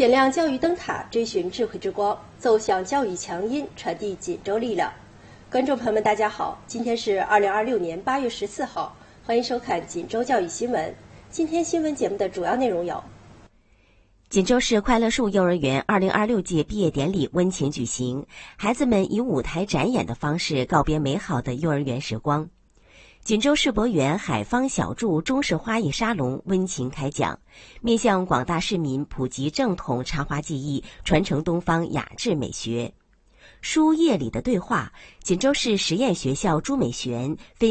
点亮教育灯塔，追寻智慧之光，奏响教育强音，传递锦州力量。观众朋友们，大家好，今天是2026年8月14号，欢迎收看锦州教育新闻。今天新闻节目的主要内容有： 锦州市快乐树幼儿园2026届毕业典礼温情举行，孩子们以舞台展演的方式告别美好的幼儿园时光。锦州世博园海芳小筑中式花艺沙龙温情开讲，面向广大市民普及正统插花技艺，传承东方雅致美学。书页里的对话，锦州市实验学校朱美璇分